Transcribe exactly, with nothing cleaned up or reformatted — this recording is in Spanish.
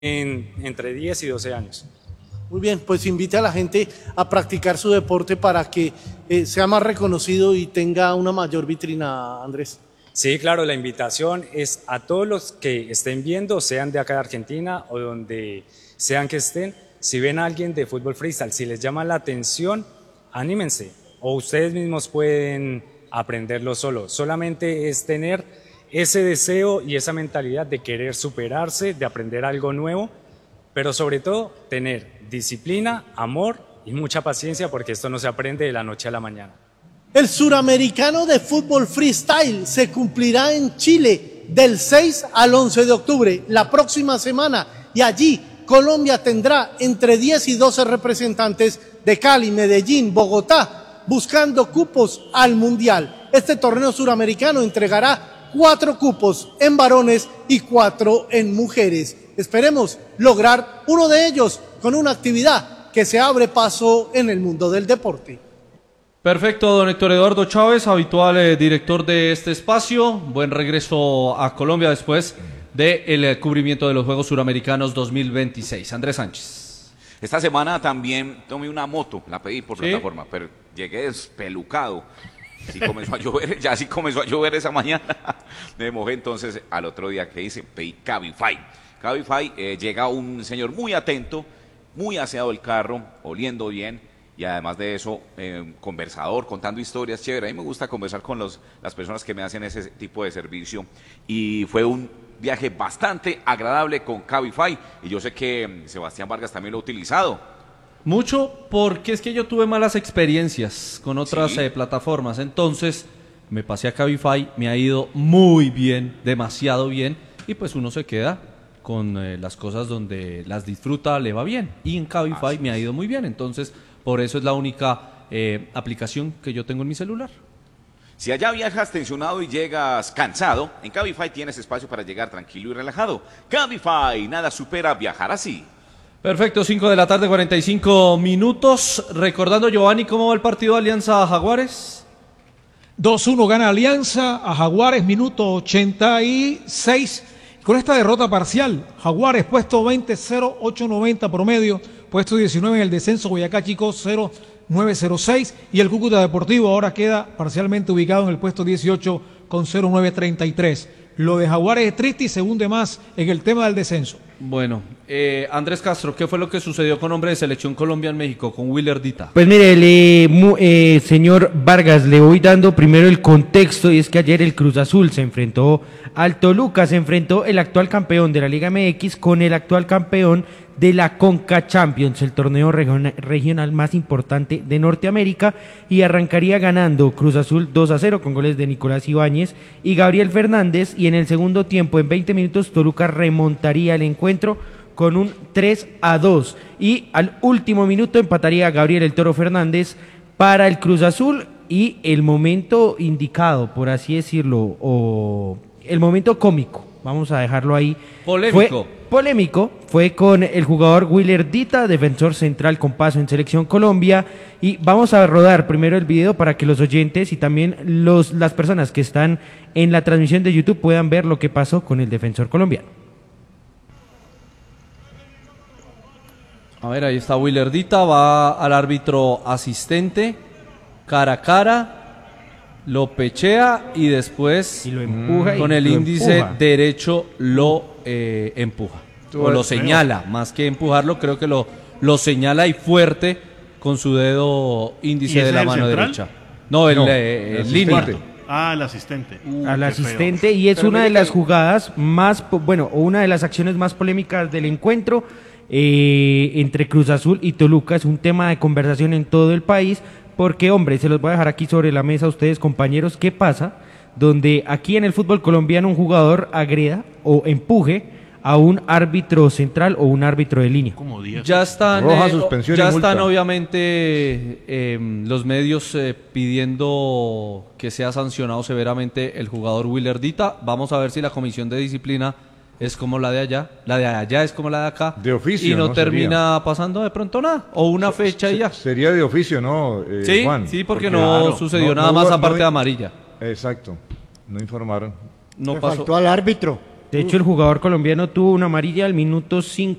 en, entre diez y doce años. Muy bien, pues invite a la gente a practicar su deporte para que eh, sea más reconocido y tenga una mayor vitrina, Andrés. Sí, claro, la invitación es a todos los que estén viendo, sean de acá de Argentina o donde sean que estén, si ven a alguien de fútbol freestyle, si les llama la atención, anímense, o ustedes mismos pueden aprenderlo solo. Solamente es tener ese deseo y esa mentalidad de querer superarse, de aprender algo nuevo, pero sobre todo tener disciplina, amor y mucha paciencia, porque esto no se aprende de la noche a la mañana. El Suramericano de Fútbol Freestyle se cumplirá en Chile del seis al once de octubre, la próxima semana, y allí Colombia tendrá entre diez y doce representantes de Cali, Medellín, Bogotá, buscando cupos al Mundial. Este torneo suramericano entregará cuatro cupos en varones y cuatro en mujeres. Esperemos lograr uno de ellos con una actividad que se abre paso en el mundo del deporte. Perfecto, don Héctor Eduardo Chávez, habitual eh, director de este espacio. Buen regreso a Colombia después del eh, cubrimiento de los Juegos Suramericanos dos mil veintiséis. Andrés Sánchez. Esta semana también tomé una moto, la pedí por ¿Sí? plataforma, pero llegué despelucado. Sí comenzó a llover, ya sí comenzó a llover esa mañana. Me mojé, entonces al otro día que hice, pedí Cabify. Cabify, eh, llega un señor muy atento, muy aseado el carro, oliendo bien, y además de eso, eh, conversador, contando historias, chévere. A mí me gusta conversar con los, las personas que me hacen ese tipo de servicio, y fue un viaje bastante agradable con Cabify, y yo sé que Sebastián Vargas también lo ha utilizado. Mucho, porque es que yo tuve malas experiencias con otras Sí. eh, plataformas, entonces me pasé a Cabify, me ha ido muy bien, demasiado bien, y pues uno se queda con eh, las cosas donde las disfruta, le va bien, y en Cabify me ha ido muy bien, entonces por eso es la única eh, aplicación que yo tengo en mi celular. Si allá viajas tensionado y llegas cansado, en Cabify tienes espacio para llegar tranquilo y relajado. Cabify, nada supera viajar así. Perfecto, cinco de la tarde, cuarenta y cinco minutos. Recordando, Giovanni, ¿cómo va el partido de Alianza Jaguares? dos uno gana Alianza a Jaguares, minuto ochenta y seis. Con esta derrota parcial, Jaguares puesto veinte, cero ocho noventa promedio, puesto diecinueve en el descenso, Boyacá Chico cero nueve cero seis, y el Cúcuta Deportivo ahora queda parcialmente ubicado en el puesto dieciocho con cero nueve treinta y tres. Lo de Jaguares es triste y se hunde más en el tema del descenso. Bueno, eh, Andrés Castro, ¿qué fue lo que sucedió con hombre de Selección Colombia en México, con Willer Dita? Pues mire, le, mu, eh, señor Vargas, le voy dando primero el contexto, y es que ayer el Cruz Azul se enfrentó al Toluca, se enfrentó el actual campeón de la Liga M X con el actual campeón de la Conca Champions, el torneo regional, regional más importante de Norteamérica, y arrancaría ganando Cruz Azul dos a cero con goles de Nicolás Ibáñez y Gabriel Fernández, y en el segundo tiempo, en veinte minutos, Toluca remontaría el encuentro con un tres a dos, y al último minuto empataría Gabriel el Toro Fernández para el Cruz Azul, y el momento indicado, por así decirlo, o el momento cómico, vamos a dejarlo ahí, Polémico. fue polémico, fue con el jugador Willer Dita, defensor central con paso en Selección Colombia, y vamos a rodar primero el video para que los oyentes y también los, las personas que están en la transmisión de YouTube puedan ver lo que pasó con el defensor colombiano. A ver, ahí está Willer Dita, va al árbitro asistente, cara a cara, lo pechea y después y lo empuja con y el lo índice empuja. derecho lo eh, empuja, o lo señala, más que empujarlo, creo que lo, lo señala y fuerte con su dedo índice de la mano central? derecha. No, el, No, eh, el el línea. Ah, el asistente. Uh, al qué asistente feo. y es Pero una mire de las que- jugadas más, po- bueno, o una de las acciones más polémicas del encuentro eh, entre Cruz Azul y Toluca. Es un tema de conversación en todo el país porque, hombre, se los voy a dejar aquí sobre la mesa a ustedes, compañeros, ¿qué pasa? Donde aquí en el fútbol colombiano un jugador agreda o empuje a un árbitro central o un árbitro de línea. Como diez. Ya están, Roja, eh, suspensión ya y multa. están obviamente eh, los medios eh, pidiendo que sea sancionado severamente el jugador Willer Dita. Vamos a ver si la comisión de disciplina es como la de allá, la de allá es como la de acá. De oficio, y no, ¿no? termina pasando de pronto nada, o una fecha y ya. Sería de oficio, ¿no, eh, Sí, Juan? sí, porque no claro, sucedió no- nada no más hubo- aparte no- de amarilla. Exacto, no informaron. No Le pasó. faltó al árbitro. De hecho, el jugador colombiano tuvo una amarilla al minuto cinco.